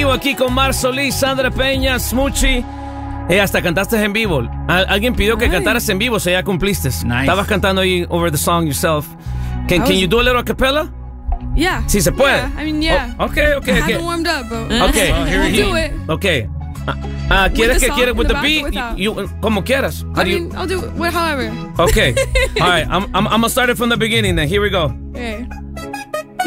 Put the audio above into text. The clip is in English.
vivo aquí con Mar Solís, Sandra Peña, Smoochie. Hasta cantaste en vivo. Alguien pidió que cantaras en vivo, so ya cumpliste. Nice. Estabas cantando ahí over the song yourself. Can you do a little a cappella? Yeah. Sí, se puede. Yeah, I mean, yeah. Oh, okay. I haven't warmed up, but Okay. I'll do it. Okay. ¿Quieres que quieres with the beat? Como quieras. I'll do it however. Okay. All right. I'm gonna start it from the beginning then. Here we go. Okay.